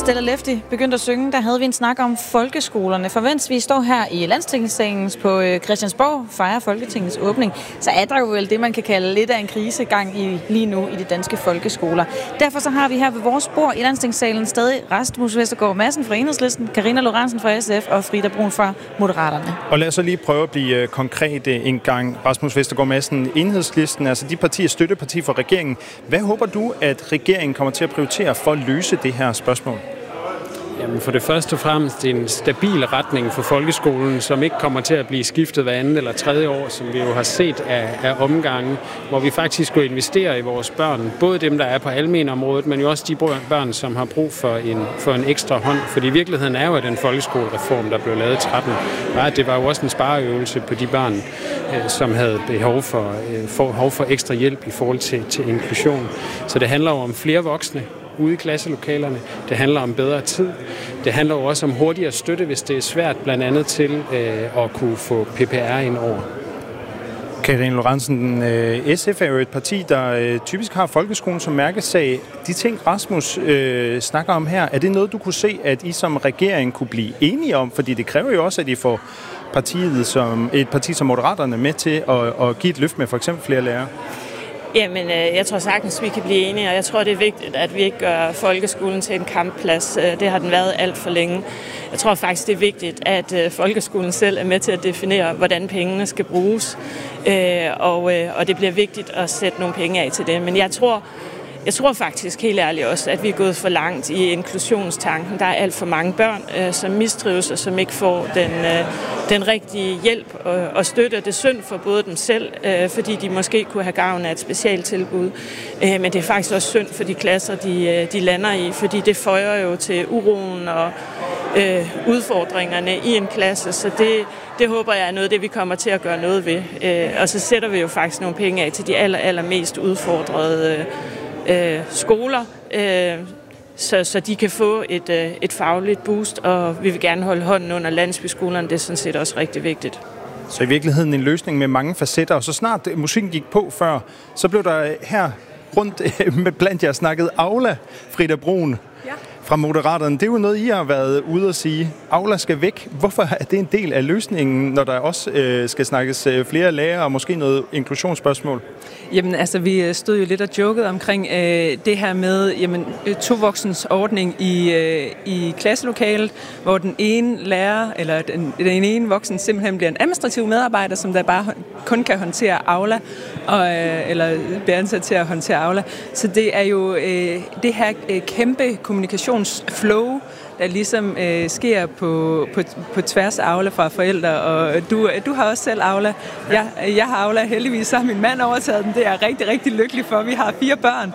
Stella Lefty begyndte at synge, der havde vi en snak om folkeskolerne. For mens vi står her i Landstingssalen på Christiansborg, fejrer Folketingets åbning, så er der jo vel det, man kan kalde lidt af en krisegang lige nu i de danske folkeskoler. Derfor så har vi her ved vores bord i Landstingssalen stadig Rasmus Vestergaard Madsen fra Enhedslisten, Karina Lorentzen fra SF og Frida Brun fra Moderaterne. Og lad os så lige prøve at blive konkrete en gang. Rasmus Vestergaard Madsen, Enhedslisten, altså de partier, støtteparti for regeringen. Hvad håber du, at regeringen kommer til at prioritere for at løse det her spørgsmål? Jamen for det første og fremmest en stabil retning for folkeskolen, som ikke kommer til at blive skiftet hver andet eller tredje år, som vi jo har set af omgange, hvor vi faktisk skal investere i vores børn. Både dem, der er på almenområdet, men jo også de børn, som har brug for en ekstra hånd. Fordi virkeligheden er jo, at den folkeskolereform, der blev lavet i 13, det var jo også en spareøvelse på de børn, som havde behov for ekstra hjælp i forhold til inklusion. Så det handler jo om flere voksne ude i klasselokalerne. Det handler om bedre tid. Det handler jo også om hurtigere støtte, hvis det er svært, blandt andet til at kunne få PPR ind over. Karina Lorentzen, SF er jo et parti, der typisk har folkeskolen som mærkesag. De ting, Rasmus snakker om her, er det noget, du kunne se, at I som regering kunne blive enige om? Fordi det kræver jo også, at I får et parti som Moderaterne med til at give et løft med for eksempel flere lærere. Jamen, jeg tror sagtens, vi kan blive enige, og jeg tror, det er vigtigt, at vi ikke gør folkeskolen til en kampplads. Det har den været alt for længe. Jeg tror faktisk, det er vigtigt, at folkeskolen selv er med til at definere, hvordan pengene skal bruges, og det bliver vigtigt at sætte nogle penge af til det. Men jeg tror faktisk helt ærligt også, at vi er gået for langt i inklusionstanken. Der er alt for mange børn, som mistrives og som ikke får den rigtige hjælp og støtte. Det er synd for både dem selv, fordi de måske kunne have gavn af et specialtilbud. Men det er faktisk også synd for de klasser, de lander i, fordi det føjer jo til uroen og udfordringerne i en klasse. Så det håber jeg er noget af det, vi kommer til at gøre noget ved. Og så sætter vi jo faktisk nogle penge af til de allermest udfordrede skoler, så de kan få et fagligt boost, og vi vil gerne holde hånden under landsbyskolerne. Det er sådan set også rigtig vigtigt. Så i virkeligheden en løsning med mange facetter, og så snart musikken gik på før, så blev der her rundt blandt jer snakket Aula, Frida Brun fra Moderaterne. Det er jo noget, I har været ude at sige. Aula skal væk. Hvorfor er det en del af løsningen, når der også skal snakkes flere lærere og måske noget inklusionsspørgsmål? Jamen altså, vi stod jo lidt og jokede omkring det her med tovoksens ordning i klasselokalet, hvor den ene lærer, eller den ene voksen simpelthen bliver en administrativ medarbejder, som der bare kun kan håndtere Aula, eller bliver ansat til at håndtere Aula. Så det er jo det her kæmpe kommunikationsflow, der ligesom sker på tværs af Aula fra forældre, og du har også selv Aula. Jeg har Aula, heldigvis så har min mand overtaget den. Det er jeg rigtig, rigtig lykkelig for. Vi har 4 børn.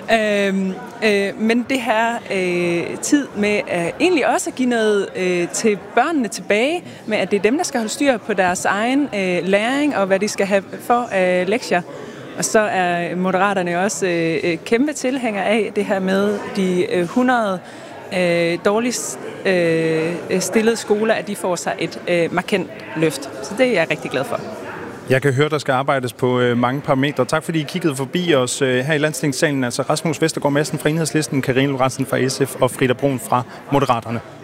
Men det her tid med egentlig også at give noget til børnene tilbage, med at det er dem, der skal holde styr på deres egen læring, og hvad de skal have for lektier. Og så er Moderaterne også kæmpe tilhængere af det her med de 100 dårligst stillede skoler, at de får sig et markant løft. Så det er jeg rigtig glad for. Jeg kan høre, der skal arbejdes på mange parametre. Tak fordi I kiggede forbi os her i Landstingssalen. Altså Rasmus Vestergaard Madsen fra Enhedslisten, Karina Lorentzen fra SF og Frida Brun fra Moderaterne.